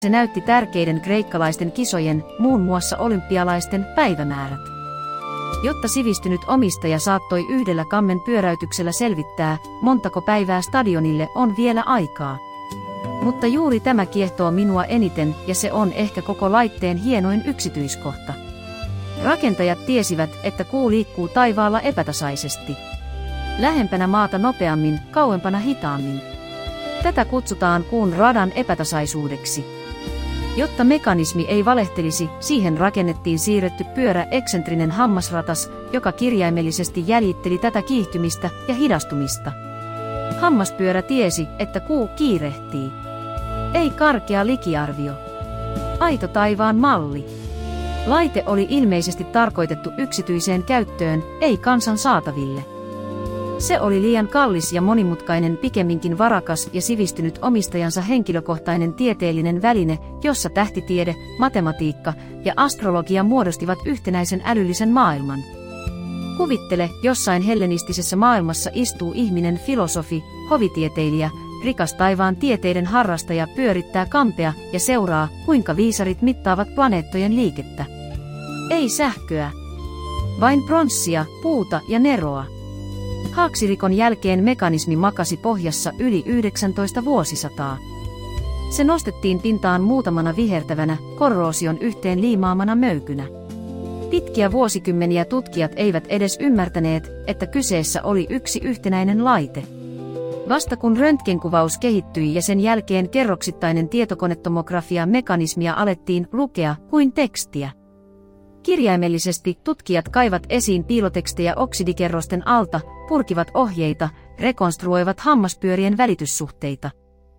Se näytti tärkeiden kreikkalaisten kisojen, muun muassa olympialaisten, päivämäärät. Jotta sivistynyt omistaja saattoi yhdellä kammen pyöräytyksellä selvittää, montako päivää stadionille on vielä aikaa. Mutta juuri tämä kiehtoo minua eniten, ja se on ehkä koko laitteen hienoin yksityiskohta. Rakentajat tiesivät, että kuu liikkuu taivaalla epätasaisesti. Lähempänä maata nopeammin, kauempana hitaammin. Tätä kutsutaan kuun radan epätasaisuudeksi. Jotta mekanismi ei valehtelisi, siihen rakennettiin siirretty eksentrinen hammasratas, joka kirjaimellisesti jäljitteli tätä kiihtymistä ja hidastumista. Hammaspyörä tiesi, että kuu kiirehtii. Ei karkea likiarvio. Aito taivaan malli. Laite oli ilmeisesti tarkoitettu yksityiseen käyttöön, ei kansan saataville. Se oli liian kallis ja monimutkainen, pikemminkin varakas ja sivistynyt omistajansa henkilökohtainen tieteellinen väline, jossa tähtitiede, matematiikka ja astrologia muodostivat yhtenäisen älyllisen maailman. Kuvittele, jossain hellenistisessä maailmassa istuu ihminen filosofi, hovitieteilijä, rikas taivaan tieteiden harrastaja pyörittää kampea ja seuraa, kuinka viisarit mittaavat planeettojen liikettä. Ei sähköä. Vain pronssia, puuta ja neroa. Haaksirikon jälkeen mekanismi makasi pohjassa yli 19 vuosisataa. Se nostettiin pintaan muutamana vihertävänä, korroosion yhteen liimaamana möykynä. Pitkiä vuosikymmeniä tutkijat eivät edes ymmärtäneet, että kyseessä oli yksi yhtenäinen laite. Vasta kun röntgenkuvaus kehittyi ja sen jälkeen kerroksittainen tietokonetomografia-mekanismia alettiin lukea kuin tekstiä. Kirjaimellisesti tutkijat kaivat esiin piilotekstejä oksidikerrosten alta, purkivat ohjeita, rekonstruoivat hammaspyörien välityssuhteita.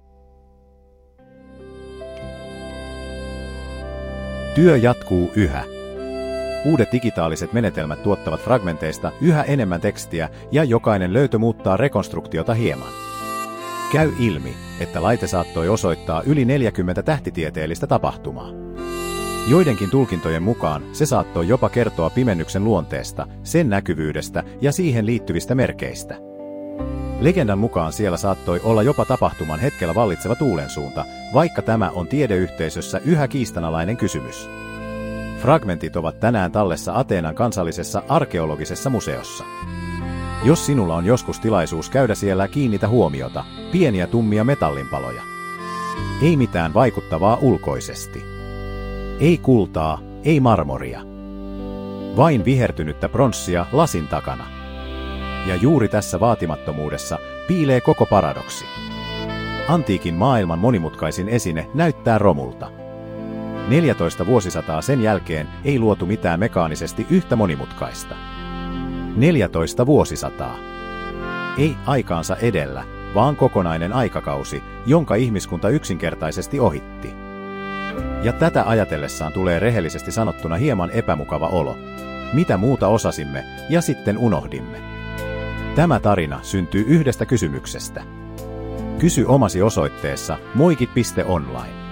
Työ jatkuu yhä. Uudet digitaaliset menetelmät tuottavat fragmenteista yhä enemmän tekstiä ja jokainen löytö muuttaa rekonstruktiota hieman. Käy ilmi, että laite saattoi osoittaa yli 40 tähtitieteellistä tapahtumaa. Joidenkin tulkintojen mukaan se saattoi jopa kertoa pimennyksen luonteesta, sen näkyvyydestä ja siihen liittyvistä merkeistä. Legendan mukaan siellä saattoi olla jopa tapahtuman hetkellä vallitseva tuulensuunta, vaikka tämä on tiedeyhteisössä yhä kiistanalainen kysymys. Fragmentit ovat tänään tallessa Ateenan kansallisessa arkeologisessa museossa. Jos sinulla on joskus tilaisuus käydä siellä, kiinnitä huomiota, pieniä tummia metallinpaloja. Ei mitään vaikuttavaa ulkoisesti. Ei kultaa, ei marmoria. Vain vihertynyttä pronssia lasin takana. Ja juuri tässä vaatimattomuudessa piilee koko paradoksi. Antiikin maailman monimutkaisin esine näyttää romulta. 14 vuosisataa sen jälkeen ei luotu mitään mekaanisesti yhtä monimutkaista. 14 vuosisataa. Ei aikaansa edellä, vaan kokonainen aikakausi, jonka ihmiskunta yksinkertaisesti ohitti. Ja tätä ajatellessaan tulee rehellisesti sanottuna hieman epämukava olo. Mitä muuta osasimme, ja sitten unohdimme. Tämä tarina syntyy yhdestä kysymyksestä. Kysy omasi osoitteessa moikit.online.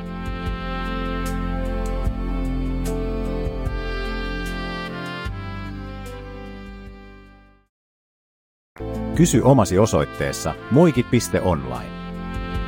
Kysy omasi osoitteessa moikit.online.